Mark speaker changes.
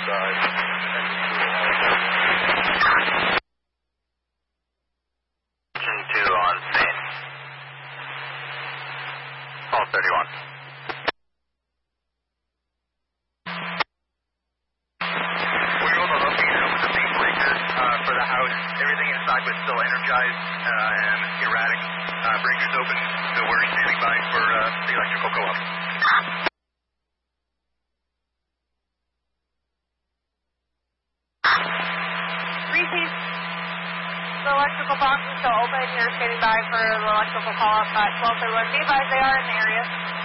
Speaker 1: side.
Speaker 2: Engine 2 on scene. Call 31. We're also looking with the main breaker for the house. Everything inside was still energized and erratic. Breakers open, so we're standing by for the electrical co-op.
Speaker 3: Repeat. The electrical box is still open. You're standing by for the electrical call-up at 1231. Be advised they are in the area.